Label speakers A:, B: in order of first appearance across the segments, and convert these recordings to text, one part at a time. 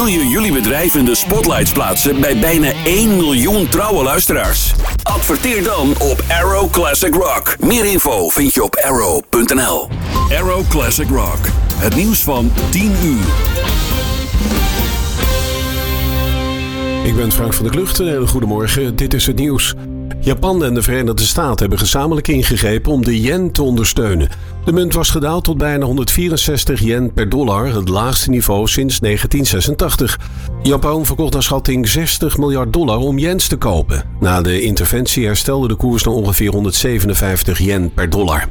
A: Wil je jullie bedrijf in de spotlights plaatsen bij bijna 1 miljoen trouwe luisteraars? Adverteer dan op Arrow Classic Rock. Meer info vind je op arrow.nl. Arrow Classic Rock. Het nieuws van 10 uur.
B: Ik ben Frank van der Klucht. Een hele goede morgen. Dit is het nieuws. Japan en de Verenigde Staten hebben gezamenlijk ingegrepen om de yen te ondersteunen. De munt was gedaald tot bijna 164 yen per dollar, het laagste niveau sinds 1986. Japan verkocht naar schatting $60 miljard om yens te kopen. Na de interventie herstelde de koers naar ongeveer 157 yen per dollar.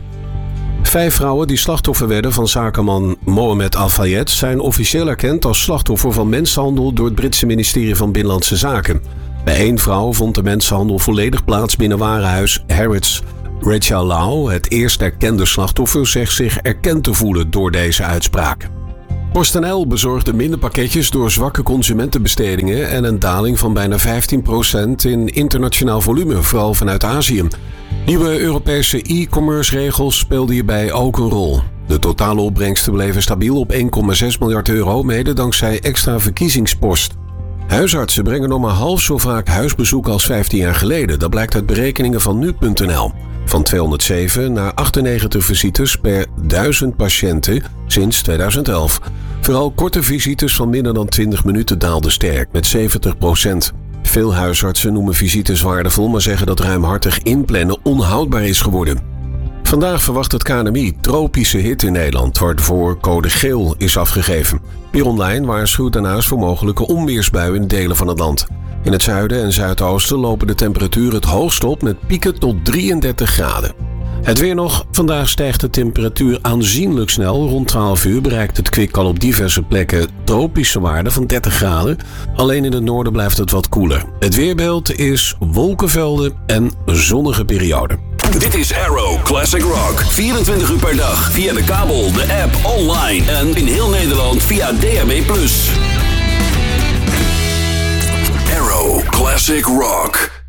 B: 5 vrouwen die slachtoffer werden van zakenman Mohamed Al-Fayed zijn officieel erkend als slachtoffer van mensenhandel door het Britse ministerie van Binnenlandse Zaken. Bij 1 vrouw vond de mensenhandel volledig plaats binnen warenhuis Harrods. Rachel Lau, het eerst erkende slachtoffer, zegt zich erkend te voelen door deze uitspraak. PostNL bezorgde minder pakketjes door zwakke consumentenbestedingen en een daling van bijna 15% in internationaal volume, vooral vanuit Azië. Nieuwe Europese e-commerce regels speelden hierbij ook een rol. De totale opbrengsten bleven stabiel op €1,6 miljard, mede dankzij extra verkiezingspost. Huisartsen brengen nog maar half zo vaak huisbezoeken als 15 jaar geleden. Dat blijkt uit berekeningen van nu.nl. Van 207 naar 98 visites per 1000 patiënten sinds 2011. Vooral korte visites van minder dan 20 minuten daalden sterk, met 70%. Veel huisartsen noemen visites waardevol, maar zeggen dat ruimhartig inplannen onhoudbaar is geworden. Vandaag verwacht het KNMI tropische hitte in Nederland, waarvoor code geel is afgegeven. Weer Online waarschuwt daarnaast voor mogelijke onweersbuien in delen van het land. In het zuiden en zuidoosten lopen de temperaturen het hoogst op met pieken tot 33 graden. Het weer nog. Vandaag stijgt de temperatuur aanzienlijk snel. Rond 12 uur bereikt het kwik al op diverse plekken tropische waarden van 30 graden. Alleen in het noorden blijft het wat koeler. Het weerbeeld is wolkenvelden en zonnige perioden.
A: Dit is Arrow Classic Rock. 24 uur per dag via de kabel, de app, online en in heel Nederland via DAB+. Arrow Classic Rock.